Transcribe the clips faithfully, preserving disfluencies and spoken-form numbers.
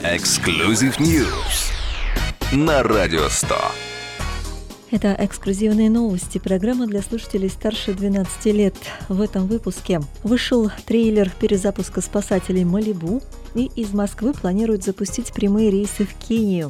Exclusive News на Радио сто. Это эксклюзивные новости, программа для слушателей старше двенадцати лет. В этом выпуске вышел трейлер перезапуска спасателей «Малибу», и из Москвы планируют запустить прямые рейсы в Кению.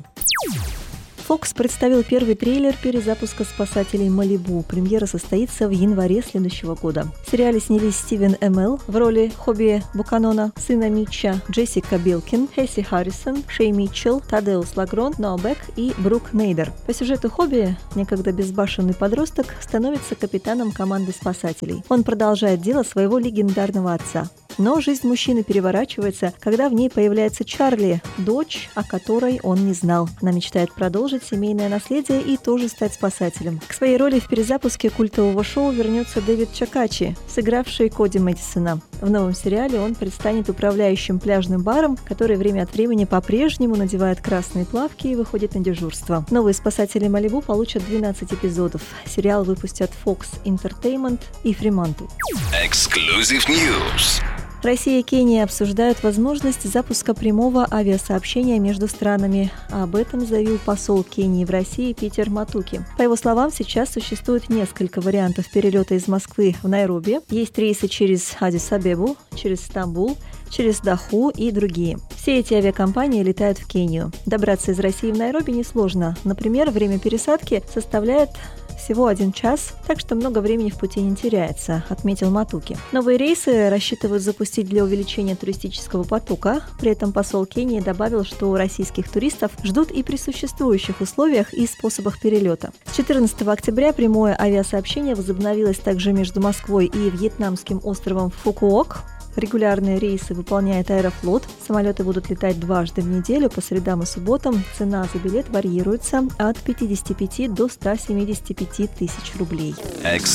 Fox представил первый трейлер перезапуска спасателей «Малибу». Премьера состоится в январе следующего года. В сериале снялись Стивен Эммел в роли Хобби Буканона, сына Митча, Джессика Билкин, Хесси Харрисон, Шей Митчелл, Тадеус Лагрон, Ноа Бек и Брук Нейдер. По сюжету Хобби, некогда безбашенный подросток, становится капитаном команды спасателей. Он продолжает дело своего легендарного отца. Но жизнь мужчины переворачивается, когда в ней появляется Чарли, дочь, о которой он не знал. Она мечтает продолжить семейное наследие и тоже стать спасателем. К своей роли в перезапуске культового шоу вернется Дэвид Чакачи, сыгравший Коди Мэдисона. В новом сериале он предстанет управляющим пляжным баром, который время от времени по-прежнему надевает красные плавки и выходит на дежурство. Новые спасатели Малибу получат двенадцать эпизодов. Сериал выпустят Fox Entertainment и Fremantle. Exclusive News. Россия и Кения обсуждают возможность запуска прямого авиасообщения между странами. Об этом заявил посол Кении в России Питер Матуки. По его словам, сейчас существует несколько вариантов перелета из Москвы в Найроби. Есть рейсы через Аддис-Абебу, через Стамбул, через Даху и другие. Все эти авиакомпании летают в Кению. Добраться из России в Найроби несложно. Например, время пересадки составляет всего один час, так что много времени в пути не теряется, отметил Матуки. Новые рейсы рассчитывают запустить для увеличения туристического потока. При этом посол Кении добавил, что российских туристов ждут и при существующих условиях и способах перелета. С четырнадцатого октября прямое авиасообщение возобновилось также между Москвой и вьетнамским островом Фукуок. Регулярные рейсы выполняет Аэрофлот. Самолеты будут летать дважды в неделю по средам и субботам. Цена за билет варьируется от пятидесяти пяти до ста семидесяти пяти тысяч рублей.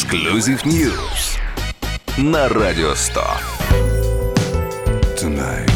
Exclusive News на Радио сто. Tonight.